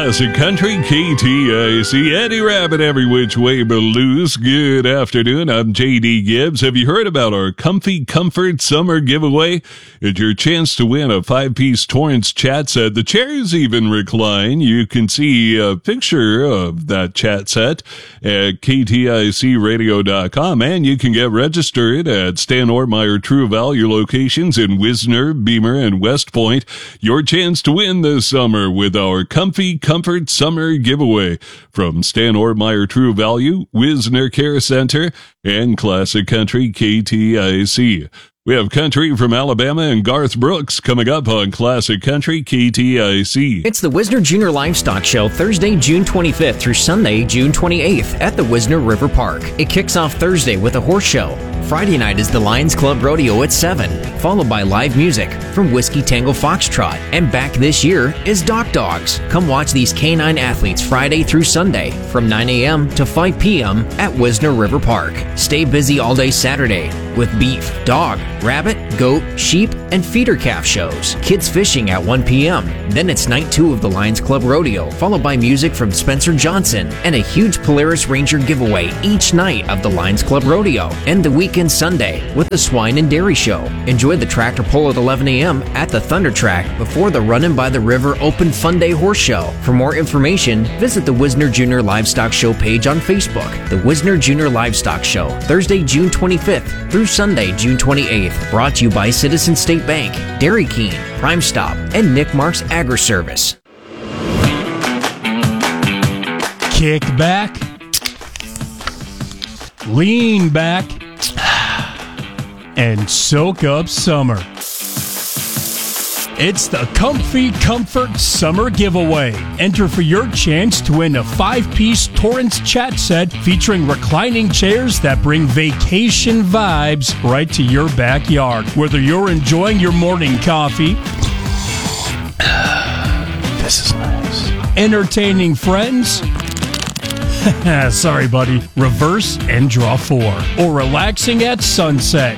Classic Country, KTIC. Eddie Rabbit every which way but loose. Good afternoon. I'm JD Gibbs. Have you heard about our Comfy Comfort Summer Giveaway? It's your chance to win a 5-piece Torrance chat set. The chairs even recline. You can see a picture of that chat set at KTICradio.com, and you can get registered at Stan Ortmeyer True Value locations in Wisner, Beamer, and West Point. Your chance to win this summer with our Comfy Comfort Summer Giveaway from Stan Ortmeyer True Value, Wisner Care Center, and Classic Country KTIC. We have country from Alabama and Garth Brooks coming up on Classic Country KTIC. It's the Wisner Junior Livestock Show Thursday, June 25th through Sunday, June 28th at the Wisner River Park. It kicks off Thursday with a horse show. Friday night is the Lions Club Rodeo at 7, followed by live music from Whiskey Tango Foxtrot. And back this year is Dock Dogs. Come watch these canine athletes Friday through Sunday from 9 a.m. to 5 p.m. at Wisner River Park. Stay busy all day Saturday with beef, dog, rabbit, goat, sheep, and feeder calf shows. Kids fishing at 1 p.m. Then it's night 2 of the Lions Club Rodeo, followed by music from Spencer Johnson and a huge Polaris Ranger giveaway each night of the Lions Club Rodeo. And the weekend Sunday with the Swine and Dairy Show. Enjoy the tractor pull at 11 a.m. at the Thunder Track before the Runnin' by the River Open Fun Day Horse Show. For more information, visit the Wisner Junior Livestock Show page on Facebook. The Wisner Junior Livestock Show, Thursday, June 25th through Sunday, June 28th. Brought to you by Citizen State Bank, Dairy King, Prime Stop, and Nick Mark's Agri-Service. Kick back, lean back, and soak up summer. It's the Comfy Comfort Summer Giveaway. Enter for your chance to win a 5-piece Torrance chat set featuring reclining chairs that bring vacation vibes right to your backyard. Whether you're enjoying your morning coffee, this is nice, entertaining friends, sorry, buddy, reverse and draw 4, or relaxing at sunset.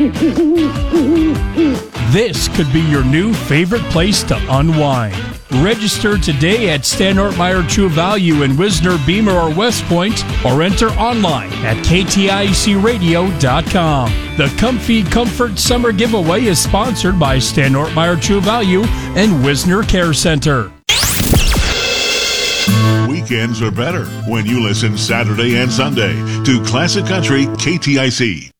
This could be your new favorite place to unwind. Register today at Stan Ortmeyer True Value in Wisner, Beamer, or West Point, or enter online at KTICradio.com. The Comfy Comfort Summer Giveaway is sponsored by Stan Ortmeyer True Value and Wisner Care Center. Weekends are better when you listen Saturday and Sunday to Classic Country KTIC.